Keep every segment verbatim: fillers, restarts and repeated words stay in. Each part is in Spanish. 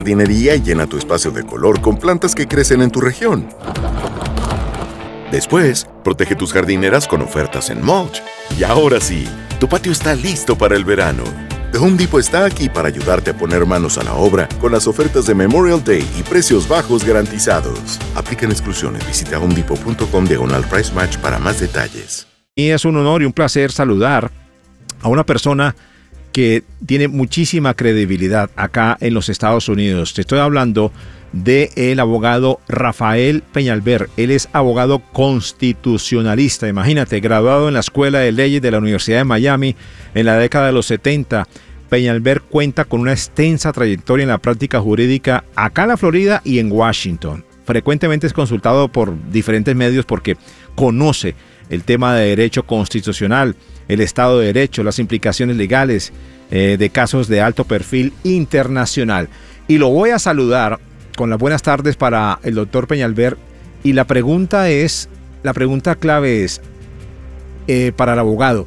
jardinería y llena tu espacio de color con plantas que crecen en tu región. Después, protege tus jardineras con ofertas en mulch. Y ahora sí, tu patio está listo para el verano. The Home Depot está aquí para ayudarte a poner manos a la obra con las ofertas de Memorial Day y precios bajos garantizados. Aplican exclusiones. Visita homedepot.com diagonal price match para más detalles. Y es un honor y un placer saludar a una persona que tiene muchísima credibilidad acá en los Estados Unidos. Te estoy hablando del abogado Rafael Peñalver. Él es abogado constitucionalista. Imagínate, graduado en la Escuela de Leyes de la Universidad de Miami en la década de los setenta. Peñalver cuenta con una extensa trayectoria en la práctica jurídica acá en la Florida y en Washington. Frecuentemente es consultado por diferentes medios porque conoce el tema de derecho constitucional, el Estado de Derecho, las implicaciones legales eh, de casos de alto perfil internacional. Y lo voy a saludar con las buenas tardes para el doctor Peñalver. Y la pregunta es, la pregunta clave es, eh, para el abogado,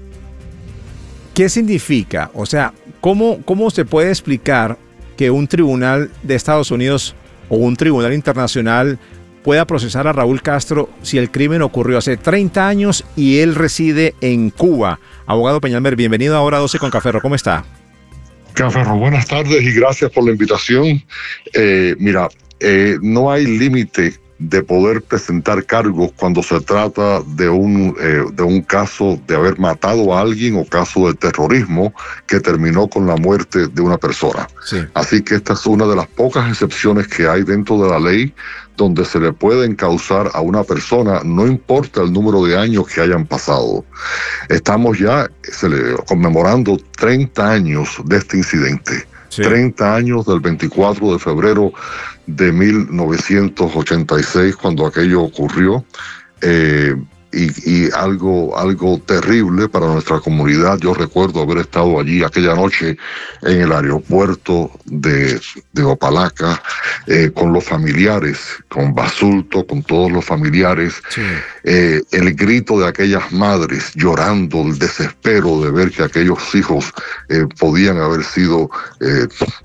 ¿qué significa? O sea, ¿cómo, cómo se puede explicar que un tribunal de Estados Unidos o un tribunal internacional pueda procesar a Raúl Castro si el crimen ocurrió hace treinta años y él reside en Cuba? Abogado Peñalver, bienvenido a Hora doce con Caferro. ¿Cómo está? Caferro, buenas tardes y gracias por la invitación. Eh, mira, eh, no hay límite de poder presentar cargos cuando se trata de un, eh, de un caso de haber matado a alguien o caso de terrorismo que terminó con la muerte de una persona. Sí. Así que esta es una de las pocas excepciones que hay dentro de la ley donde se le puede encausar a una persona, no importa el número de años que hayan pasado. Estamos ya se le, conmemorando treinta años de este incidente. Sí. treinta años del veinticuatro de febrero de mil novecientos ochenta y seis, cuando aquello ocurrió, eh, y, y algo, algo terrible para nuestra comunidad. Yo recuerdo haber estado allí aquella noche en el aeropuerto de, de Opalaca, eh, con los familiares, con Basulto, con todos los familiares, sí. eh, el grito de aquellas madres llorando, el desespero de ver que aquellos hijos eh, podían haber sido eh,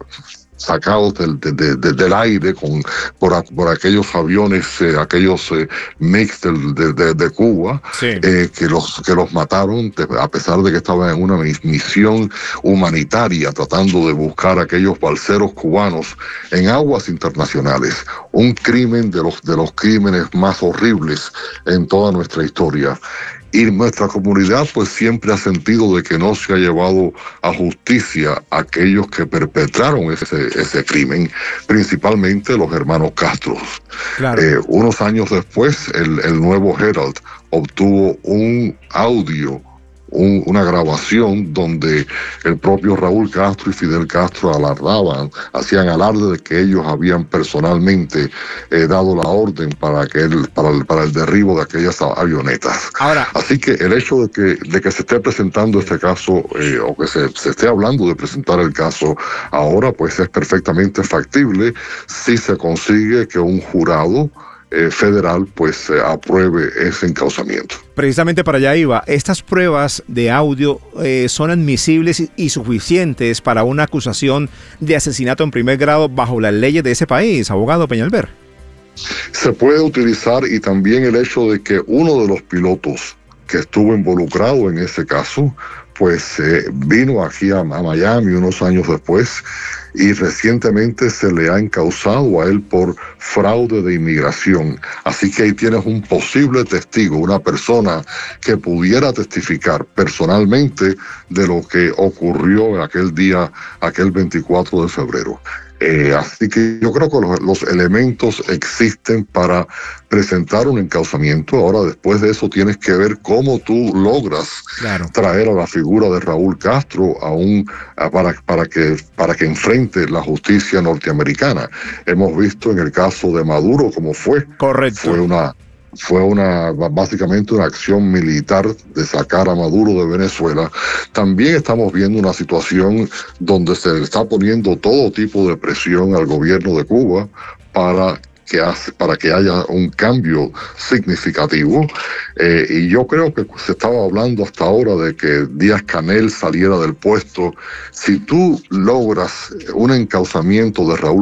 sacados del, de, de, de, del aire con, por, por aquellos aviones, eh, aquellos eh, mix del, de, de, de Cuba, sí. eh, que, los, que los mataron, a pesar de que estaban en una misión humanitaria tratando de buscar a aquellos balseros cubanos en aguas internacionales. Un crimen de los, de los crímenes más horribles en toda nuestra historia. Y nuestra comunidad pues siempre ha sentido de que no se ha llevado a justicia a aquellos que perpetraron ese, ese crimen, principalmente los hermanos Castro. Claro. Eh, unos años después, el, el Nuevo Herald obtuvo un audio, un, una grabación donde el propio Raúl Castro y Fidel Castro alardaban, hacían alarde de que ellos habían personalmente eh, dado la orden para, que el, para, el, para el derribo de aquellas avionetas. Ahora, así que el hecho de que, de que se esté presentando este caso, eh, o que se, se esté hablando de presentar el caso ahora, pues es perfectamente factible si se consigue que un jurado Eh, federal pues eh, apruebe ese encausamiento. Precisamente para allá iba. Estas pruebas de audio eh, son admisibles y, y suficientes para una acusación de asesinato en primer grado bajo las leyes de ese país, abogado Peñalver. Se puede utilizar, y también el hecho de que uno de los pilotos que estuvo involucrado en ese caso pues eh, vino aquí a, a Miami unos años después, y recientemente se le ha encausado a él por fraude de inmigración. Así que ahí tienes un posible testigo, una persona que pudiera testificar personalmente de lo que ocurrió aquel día, aquel veinticuatro de febrero. Eh, así que yo creo que los, los elementos existen para presentar un encausamiento. Ahora, después de eso, tienes que ver cómo tú logras claro. traer a la figura de Raúl Castro a un, a, para, para, que, para que enfrente la justicia norteamericana. Hemos visto en el caso de Maduro cómo fue. Correcto. Fue una... Fue una básicamente una acción militar de sacar a Maduro de Venezuela. También estamos viendo una situación donde se está poniendo todo tipo de presión al gobierno de Cuba para que hace para que haya un cambio significativo. Eh, y yo creo que se estaba hablando hasta ahora de que Díaz-Canel saliera del puesto. Si tú logras un encauzamiento de Raúl